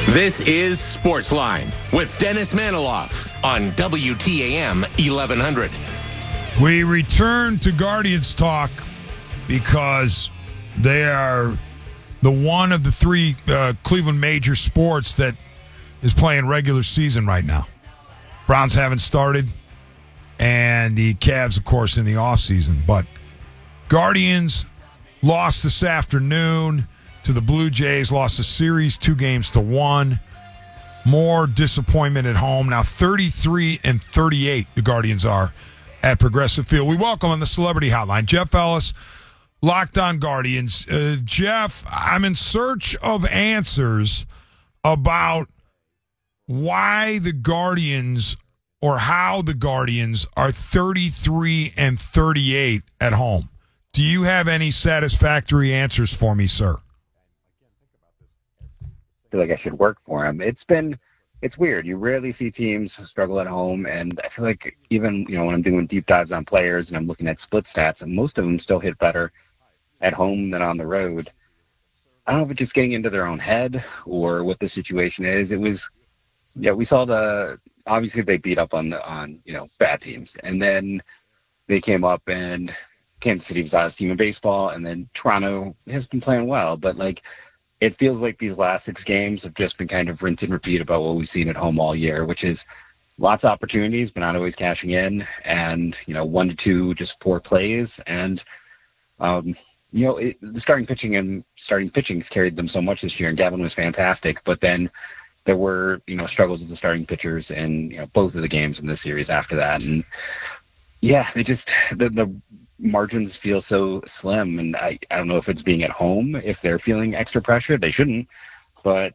This is Sportsline with Dennis Maniloff on WTAM 1100. We return to Guardians talk because they are the one of the three Cleveland major sports that is playing regular season right now. Browns haven't started, and the Cavs, of course, in the offseason. But Guardians lost this afternoon to the Blue Jays, lost the series 2-1. More disappointment at home. Now 33-38 the Guardians are at Progressive Field. We welcome on the Celebrity Hotline Jeff Ellis, Locked On Guardians. Jeff, I'm in search of answers about why the Guardians or how the Guardians are 33-38 at home. Do you have any satisfactory answers for me, sir? I feel like I should work for him. It's weird. You rarely see teams struggle at home, and I feel like even, when I'm doing deep dives on players and I'm looking at split stats, and most of them still hit better at home than on the road. I don't know if it's just getting into their own head or what the situation is. We saw obviously they beat up on bad teams, and then they came up and Kansas City was the hottest team in baseball, and then Toronto has been playing well, but it feels like these last 6 games have just been kind of rinse and repeat about what we've seen at home all year, which is lots of opportunities, but not always cashing in, and 1 to 2 just poor plays, and the starting pitching has carried them so much this year, and Gavin was fantastic, but then there were struggles with the starting pitchers in both of the games in the series after that, and they just the margins feel so slim, and I don't know if it's being at home, if they're feeling extra pressure. They shouldn't, but